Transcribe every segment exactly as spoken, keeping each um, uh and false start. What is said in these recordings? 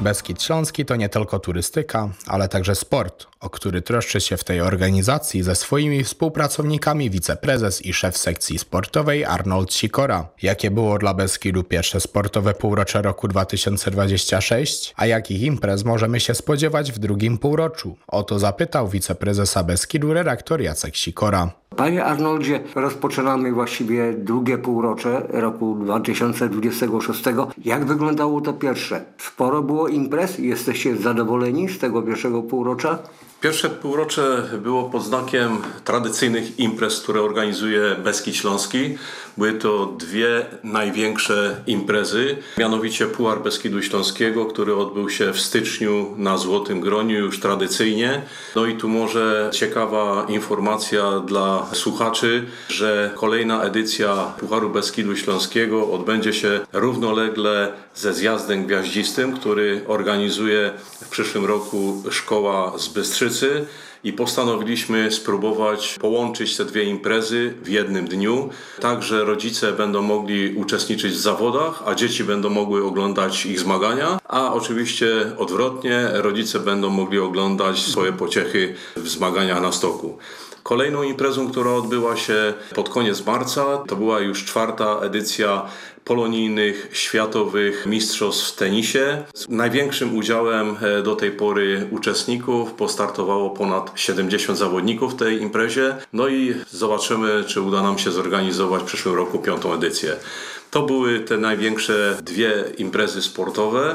Beskid Śląski to nie tylko turystyka, ale także sport, o który troszczy się w tej organizacji ze swoimi współpracownikami wiceprezes i szef sekcji sportowej Arnold Sikora. Jakie było dla Beskidu pierwsze sportowe półrocze roku dwa tysiące dwudziestego szóstego, a jakich imprez możemy się spodziewać w drugim półroczu? O to zapytał wiceprezesa Beskidu redaktor Jacek Sikora. Panie Arnoldzie, rozpoczynamy właściwie drugie półrocze roku dwa tysiące dwudziestego szóstego. Jak wyglądało to pierwsze? Sporo było imprez? Jesteście zadowoleni z tego pierwszego półrocza? Pierwsze półrocze było pod znakiem tradycyjnych imprez, które organizuje Beskid Śląski. Były to dwie największe imprezy, mianowicie Puchar Beskidu Śląskiego, który odbył się w styczniu na Złotym Groniu już tradycyjnie. No i tu może ciekawa informacja dla słuchaczy, że kolejna edycja Pucharu Beskidu Śląskiego odbędzie się równolegle ze zjazdem gwiaździstym, który organizuje w przyszłym roku szkoła z Bystrzycy. I postanowiliśmy spróbować połączyć te dwie imprezy w jednym dniu, tak że rodzice będą mogli uczestniczyć w zawodach, a dzieci będą mogły oglądać ich zmagania, a oczywiście odwrotnie, rodzice będą mogli oglądać swoje pociechy w zmaganiach na stoku. Kolejną imprezą, która odbyła się pod koniec marca, to była już czwarta edycja polonijnych światowych mistrzostw w tenisie. Z największym udziałem do tej pory uczestników postartowało ponad siedemdziesiąt zawodników w tej imprezie. No i zobaczymy, czy uda nam się zorganizować w przyszłym roku piątą edycję. To były te największe dwie imprezy sportowe.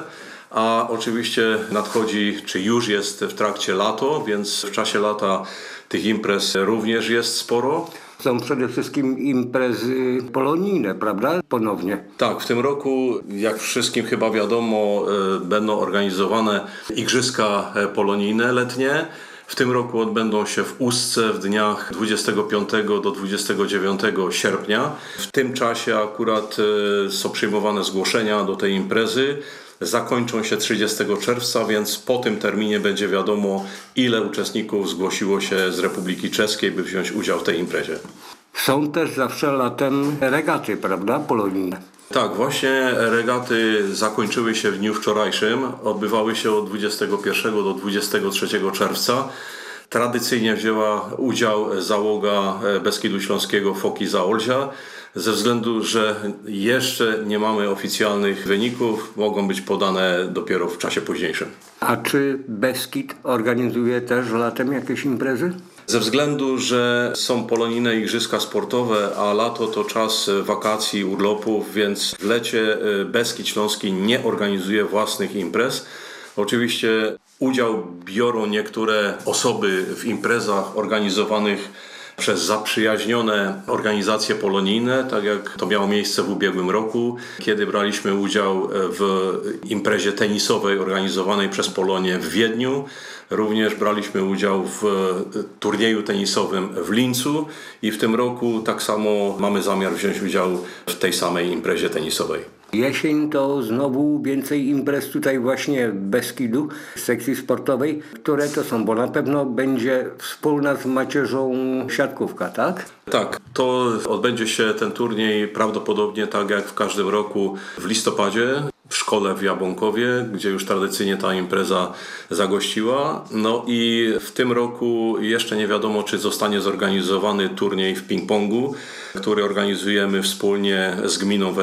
A oczywiście nadchodzi, czy już jest w trakcie lato, więc w czasie lata tych imprez również jest sporo. Są przede wszystkim imprezy polonijne, prawda? Ponownie. Tak, w tym roku, jak wszystkim chyba wiadomo, będą organizowane igrzyska polonijne letnie. W tym roku odbędą się w Ustce w dniach dwudziestego piątego do dwudziestego dziewiątego sierpnia. W tym czasie akurat są przyjmowane zgłoszenia do tej imprezy. Zakończą się trzydziestego czerwca, więc po tym terminie będzie wiadomo, ile uczestników zgłosiło się z Republiki Czeskiej, by wziąć udział w tej imprezie. Są też zawsze latem regaty, prawda, polonijne? Tak, właśnie regaty zakończyły się w dniu wczorajszym. Odbywały się od dwudziestego pierwszego do dwudziestego trzeciego czerwca. Tradycyjnie wzięła udział załoga Beskidu Śląskiego Foki Zaolzia. Ze względu, że jeszcze nie mamy oficjalnych wyników, mogą być podane dopiero w czasie późniejszym. A czy Beskid organizuje też latem jakieś imprezy? Ze względu, że są polonijne igrzyska sportowe, a lato to czas wakacji, urlopów, więc w lecie Beskid Śląski nie organizuje własnych imprez. Oczywiście udział biorą niektóre osoby w imprezach organizowanych przez zaprzyjaźnione organizacje polonijne, tak jak to miało miejsce w ubiegłym roku, kiedy braliśmy udział w imprezie tenisowej organizowanej przez Polonię w Wiedniu. Również braliśmy udział w turnieju tenisowym w Lincu i w tym roku tak samo mamy zamiar wziąć udział w tej samej imprezie tenisowej. Jesień to znowu więcej imprez tutaj właśnie w Beskidu, w sekcji sportowej. Które to są? Bo na pewno będzie wspólna z macierzą siatkówka, tak? Tak, to odbędzie się ten turniej prawdopodobnie tak jak w każdym roku w listopadzie w szkole w Jabłonkowie, gdzie już tradycyjnie ta impreza zagościła. No i w tym roku jeszcze nie wiadomo, czy zostanie zorganizowany turniej w ping-pongu, który organizujemy wspólnie z gminą